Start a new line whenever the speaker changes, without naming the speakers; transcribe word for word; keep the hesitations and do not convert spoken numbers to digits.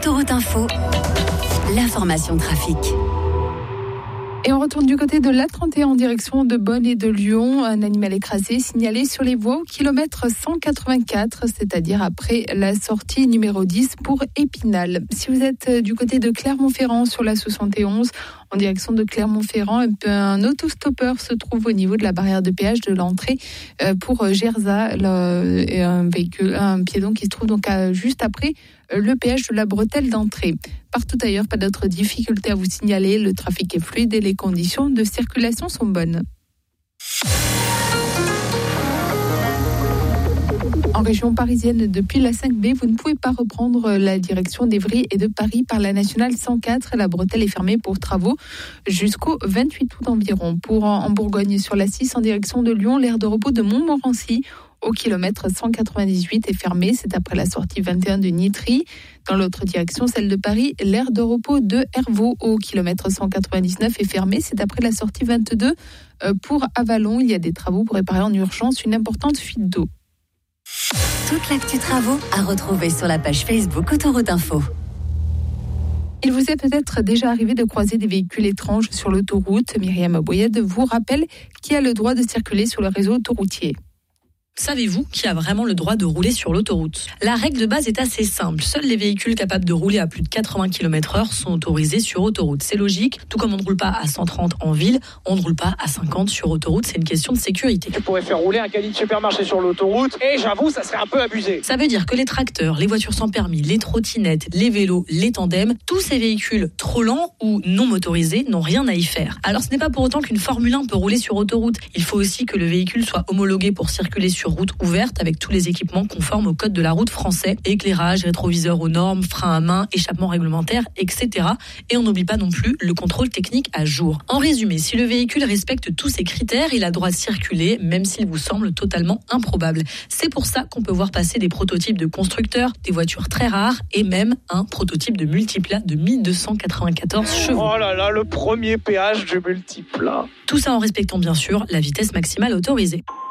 Autoroute Info, l'information trafic.
Et on retourne du côté de l'A trente et un en direction de Bonn et de Lyon. Un animal écrasé signalé sur les voies au kilomètre cent quatre-vingt-quatre, c'est-à-dire après la sortie numéro dix pour Épinal. Si vous êtes du côté de Clermont-Ferrand sur la soixante et onze, en direction de Clermont-Ferrand, un autostoppeur se trouve au niveau de la barrière de péage de l'entrée pour Gerza, un véhicule, un piéton qui se trouve donc à, juste après le péage de la bretelle d'entrée. Partout ailleurs, pas d'autres difficultés à vous signaler. Le trafic est fluide et les conditions de circulation sont bonnes. En région parisienne, depuis la cinq B, vous ne pouvez pas reprendre la direction d'Évry et de Paris par la nationale cent quatre. La bretelle est fermée pour travaux jusqu'au vingt-huit août environ. Pour en Bourgogne, sur la six, en direction de Lyon, l'aire de repos de Montmorency au kilomètre cent quatre-vingt-dix-huit est fermée. C'est après la sortie vingt et un de Nitry. Dans l'autre direction, celle de Paris, l'aire de repos de Hervaux au kilomètre cent quatre-vingt-dix-neuf est fermée. C'est après la sortie vingt-deux. Pour Avallon, il y a des travaux pour réparer en urgence une importante fuite d'eau.
Toute l'actu travaux à retrouver sur la page Facebook Autoroute Info.
Il vous est peut-être déjà arrivé de croiser des véhicules étranges sur l'autoroute. Myriam Boyed vous rappelle qui a le droit de circuler sur le réseau autoroutier.
Savez-vous qui a vraiment le droit de rouler sur l'autoroute ? La règle de base est assez simple. Seuls les véhicules capables de rouler à plus de quatre-vingts kilomètres heure sont autorisés sur autoroute. C'est logique. Tout comme on ne roule pas à cent trente en ville, on ne roule pas à cinquante sur autoroute. C'est une question de sécurité.
Tu pourrais faire rouler un caddie de supermarché sur l'autoroute et j'avoue, ça serait un peu abusé.
Ça veut dire que les tracteurs, les voitures sans permis, les trottinettes, les vélos, les tandems, tous ces véhicules trop lents ou non motorisés n'ont rien à y faire. Alors ce n'est pas pour autant qu'une Formule un peut rouler sur autoroute. Il faut aussi que le véhicule soit homologué pour circuler sur route ouverte avec tous les équipements conformes au code de la route français, éclairage, rétroviseur aux normes, frein à main, échappement réglementaire, et cetera. Et on n'oublie pas non plus le contrôle technique à jour. En résumé, si le véhicule respecte tous ces critères, il a droit de circuler, même s'il vous semble totalement improbable. C'est pour ça qu'on peut voir passer des prototypes de constructeurs, des voitures très rares et même un prototype de multiplat de mille deux cent quatre-vingt-quatorze chevaux.
Oh là là, le premier péage du multiplat.
Tout ça en respectant bien sûr la vitesse maximale autorisée.